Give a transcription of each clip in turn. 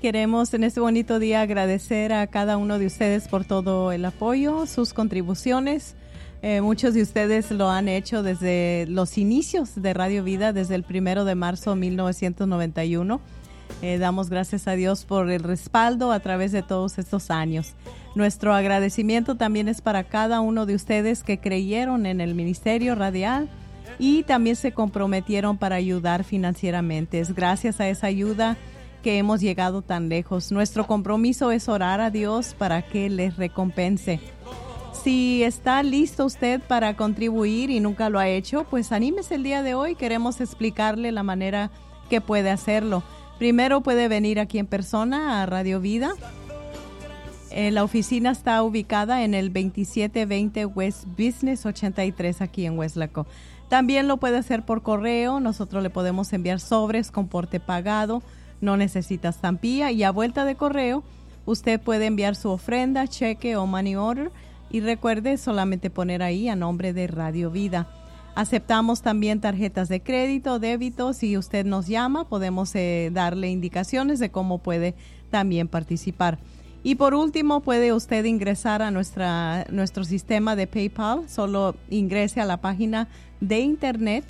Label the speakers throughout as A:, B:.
A: Queremos en este bonito día agradecer a cada uno de ustedes por todo el apoyo, sus contribuciones. Muchos de ustedes lo han hecho desde los inicios de Radio Vida, desde el 1 de marzo de 1991. Damos gracias a Dios por el respaldo a través de todos estos años. Nuestro agradecimiento también es para cada uno de ustedes que creyeron en el ministerio radial y también se comprometieron para ayudar financieramente. Es gracias a esa ayuda que hemos llegado tan lejos. Nuestro compromiso es orar a Dios para que les recompense. Si está listo usted para contribuir y nunca lo ha hecho, pues anímese el día de hoy. Queremos explicarle la manera que puede hacerlo. Primero puede venir aquí en persona a Radio Vida. La oficina está ubicada en el 2720 West Business 83 aquí en Weslaco. También lo puede hacer por correo. Nosotros le podemos enviar sobres con porte pagado. No necesita estampilla y a vuelta de correo usted puede enviar su ofrenda, cheque o money order y recuerde solamente poner ahí a nombre de Radio Vida. Aceptamos también tarjetas de crédito, débito. Si usted nos llama podemos darle indicaciones de cómo puede también participar. Y por último puede usted ingresar a nuestro sistema de PayPal. Solo ingrese a la página de internet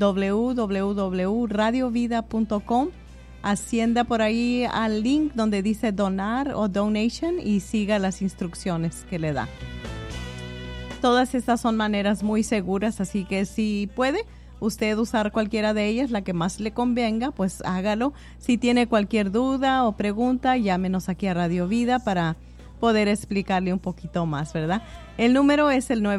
A: www.radiovida.com. Ascienda por ahí al link donde dice donar o donation y siga las instrucciones que le da. Todas estas son maneras muy seguras, así que si puede usted usar cualquiera de ellas, la que más le convenga, pues hágalo. Si tiene cualquier duda o pregunta, llámenos aquí a Radio Vida para poder explicarle un poquito más, ¿verdad? El número es el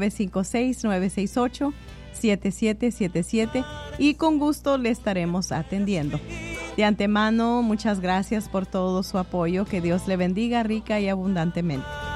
A: 956-968-7777 y con gusto le estaremos atendiendo. De antemano, muchas gracias por todo su apoyo. Que Dios le bendiga rica y abundantemente.